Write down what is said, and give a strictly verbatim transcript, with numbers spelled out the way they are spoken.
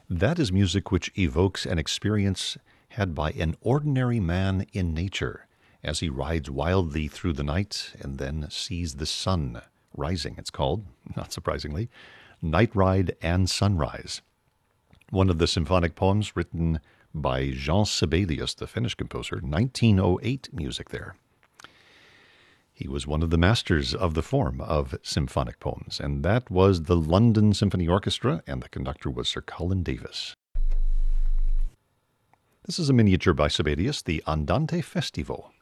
That is music which evokes an experience had by an ordinary man in nature as he rides wildly through the night and then sees the sun rising. It's called, not surprisingly, Night Ride and Sunrise. One of the symphonic poems written by Jean Sibelius, the Finnish composer, nineteen oh eight music there. He was one of the masters of the form of symphonic poems, and that was the London Symphony Orchestra, and the conductor was Sir Colin Davis. This is a miniature by Sibelius, the Andante Festivo.